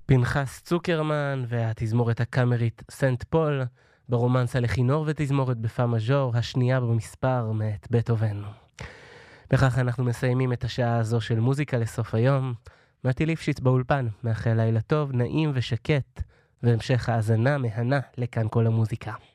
פנחס צוקרמן והתזמורת הקאמרית סנט פול ברומנסה לכינור ותזמורת בפה מז'ור, השנייה במספר מאת בטהובן. בכך אנחנו מסיימים את השעה הזו של מוזיקה לסוף היום. מתי ליפשיץ באולפן, מאחל לילה טוב, נעים ושקט, והמשך האזנה מהנה לכאן כל המוזיקה.